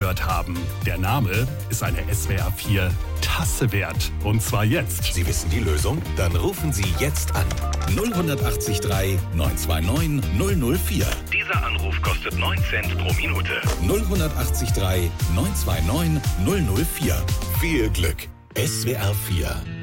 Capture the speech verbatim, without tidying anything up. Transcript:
gehört haben. Der Name ist eine S W R vier Tasse wert. Und zwar jetzt. Sie wissen die Lösung? Dann rufen Sie jetzt an. null acht drei neun zwei neun null null vier. Dieser Anruf kostet neun Cent pro Minute. null acht drei neun zwei neun null null vier. Viel Glück. S W R vier